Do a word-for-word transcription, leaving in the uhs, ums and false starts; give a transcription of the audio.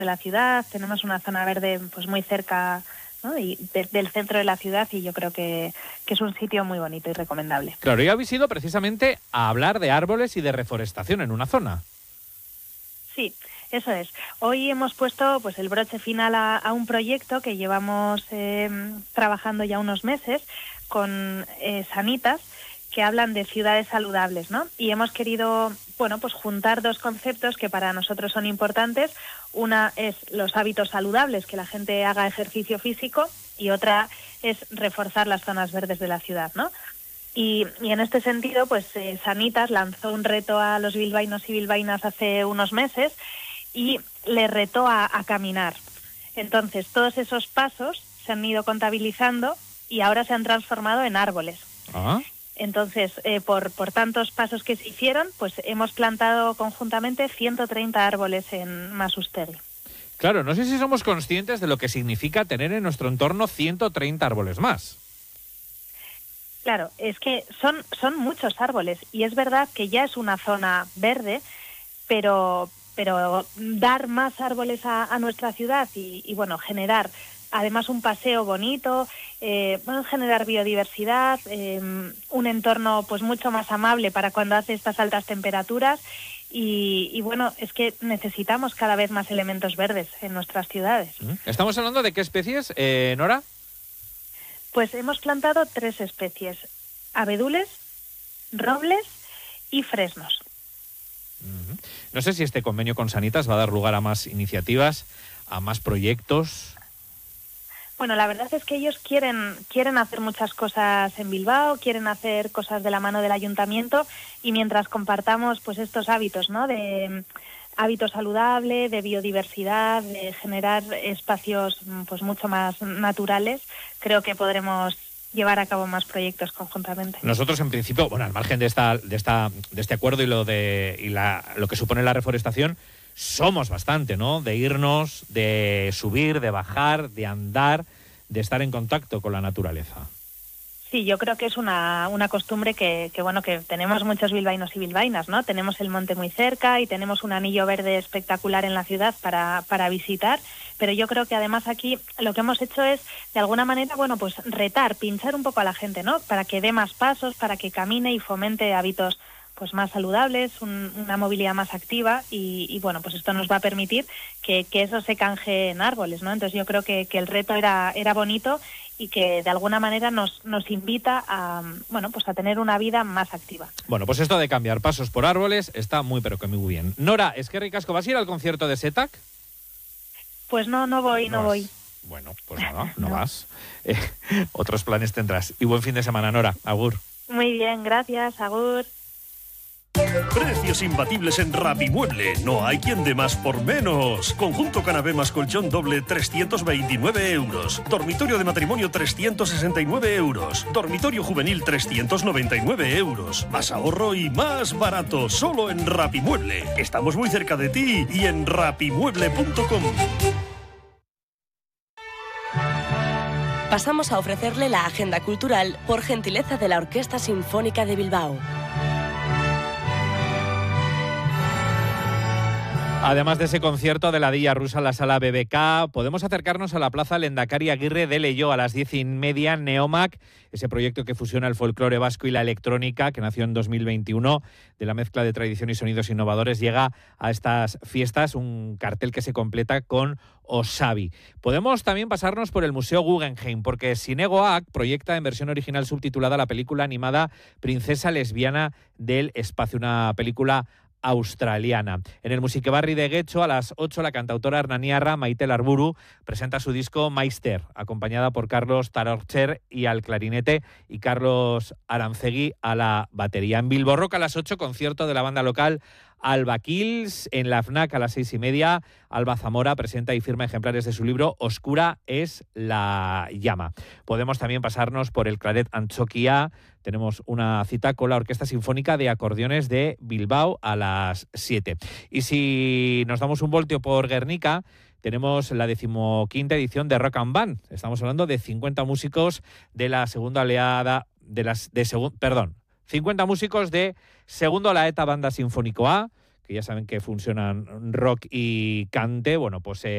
de la ciudad, tenemos una zona verde pues muy cerca, ¿no? y de, del centro de la ciudad, y yo creo que, que es un sitio muy bonito y recomendable. Claro, y habéis ido precisamente a hablar de árboles y de reforestación en una zona. Sí, eso es. Hoy hemos puesto pues el broche final a, a un proyecto que llevamos eh, trabajando ya unos meses con eh, Sanitas, que hablan de ciudades saludables, ¿no? Y hemos querido, bueno, pues juntar dos conceptos que para nosotros son importantes. Una es los hábitos saludables, que la gente haga ejercicio físico, y otra es reforzar las zonas verdes de la ciudad, ¿no? Y, y en este sentido, pues eh, Sanitas lanzó un reto a los bilbaínos y bilbaínas hace unos meses y le retó a, a caminar. Entonces, todos esos pasos se han ido contabilizando y ahora se han transformado en árboles. Ah. Entonces, eh, por, por tantos pasos que se hicieron, pues hemos plantado conjuntamente ciento treinta árboles en Masustegui. Claro, no sé si somos conscientes de lo que significa tener en nuestro entorno ciento treinta árboles más. Claro, es que son, son muchos árboles, y es verdad que ya es una zona verde, pero, pero dar más árboles a, a nuestra ciudad y, y, bueno, generar además un paseo bonito, eh, bueno, generar biodiversidad, eh, un entorno pues mucho más amable para cuando hace estas altas temperaturas, y, y bueno, es que necesitamos cada vez más elementos verdes en nuestras ciudades. ¿Estamos hablando de qué especies, eh, Nora? Pues hemos plantado tres especies: abedules, robles y fresnos. Uh-huh. No sé si este convenio con Sanitas va a dar lugar a más iniciativas, a más proyectos. Bueno, la verdad es que ellos quieren, quieren hacer muchas cosas en Bilbao, quieren hacer cosas de la mano del ayuntamiento, y mientras compartamos pues estos hábitos, ¿no? De hábito saludable, de biodiversidad, de generar espacios pues mucho más naturales, creo que podremos llevar a cabo más proyectos conjuntamente. Nosotros, en principio, bueno, al margen de esta, de esta, de este acuerdo y lo de y la, lo que supone la reforestación, somos bastante, ¿no? De irnos, de subir, de bajar, de andar, de estar en contacto con la naturaleza. Sí, yo creo que es una, una costumbre que, que, bueno, que tenemos muchos bilbaínos y bilbaínas, ¿no? Tenemos el monte muy cerca y tenemos un anillo verde espectacular en la ciudad para, para visitar, pero yo creo que además aquí lo que hemos hecho es, de alguna manera, bueno, pues retar, pinchar un poco a la gente, ¿no? Para que dé más pasos, para que camine y fomente hábitos pues más saludables, un, una movilidad más activa, y, y bueno, pues esto nos va a permitir que, que eso se canje en árboles, ¿no? Entonces yo creo que, que el reto era, era bonito, y que de alguna manera nos, nos invita a, bueno, pues a tener una vida más activa. Bueno, pues esto de cambiar pasos por árboles está muy pero que muy bien. Nora, es que ricasco, ¿vas a ir al concierto de SETAC? Pues no, no voy, no, no voy. Bueno, pues nada, no, no vas. Eh, otros planes tendrás. Y buen fin de semana, Nora. Agur. Muy bien, gracias, agur. Precios imbatibles en Rapimueble. No hay quien dé más por menos. Conjunto canapé más colchón doble, trescientos veintinueve euros. Dormitorio de matrimonio, trescientos sesenta y nueve euros. Dormitorio juvenil, trescientos noventa y nueve euros. Más ahorro y más barato. Solo en Rapimueble. Estamos muy cerca de ti y en rapimueble punto com. Pasamos a ofrecerle la agenda cultural por gentileza de la Orquesta Sinfónica de Bilbao. Además de ese concierto de la Dilla Rusa en la Sala B B K, podemos acercarnos a la Plaza Lehendakari Aguirre de Leioa a las diez y media. Neomac, ese proyecto que fusiona el folclore vasco y la electrónica, que nació en dos mil veintiuno, de la mezcla de tradición y sonidos innovadores, llega a estas fiestas, un cartel que se completa con Osabi. Podemos también pasarnos por el Museo Guggenheim, porque Sinegoak proyecta en versión original subtitulada la película animada Princesa Lesbiana del Espacio, una película australiana. En el Musiquebarri de Guecho, a las ocho, la cantautora hernaniarra Maite Larburu presenta su disco Maister, acompañada por Carlos Tarorcher y al clarinete y Carlos Arancegui a la batería. En Bilbo Rock a las ocho, concierto de la banda local Alba Kills. En la FNAC a las seis y media, Alba Zamora presenta y firma ejemplares de su libro Oscura es la llama. Podemos también pasarnos por el Claret Antzoquia. Tenemos una cita con la Orquesta Sinfónica de Acordeones de Bilbao a las siete. Y si nos damos un voltio por Guernica, tenemos la decimoquinta edición de Rock and Band. Estamos hablando de cincuenta músicos de la segunda oleada, de las de segun, perdón, cincuenta músicos de segundo Olaeta Banda Sinfónico A, que ya saben que funcionan rock y cante. Bueno, pues eh,